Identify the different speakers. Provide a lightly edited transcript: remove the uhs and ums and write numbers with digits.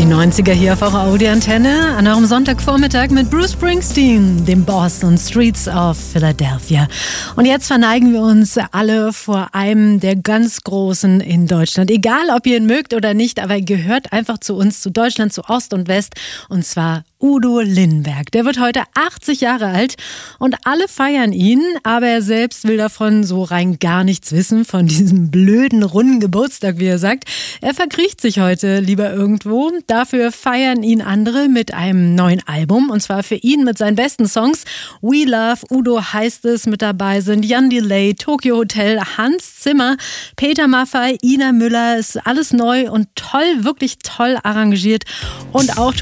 Speaker 1: Die 90er hier auf eurer Audi-Antenne an eurem Sonntagvormittag mit Bruce Springsteen, dem Boss und Streets of Philadelphia. Und jetzt verneigen wir uns alle vor einem der ganz Großen in Deutschland. Egal, ob ihr ihn mögt oder nicht, aber er gehört einfach zu uns, zu Deutschland, zu Ost und West. Und zwar Udo Lindenberg. Der wird heute 80 Jahre alt und alle feiern ihn, aber er selbst will davon so rein gar nichts wissen, von diesem blöden, runden Geburtstag, wie er sagt. Er verkriecht sich heute lieber irgendwo. Dafür feiern ihn andere mit einem neuen Album, und zwar für ihn mit seinen besten Songs. We Love Udo heißt es. Mit dabei sind Jan Delay, Tokyo Hotel, Hans Zimmer, Peter Maffay, Ina Müller. Ist alles neu und toll, wirklich toll arrangiert. Und auch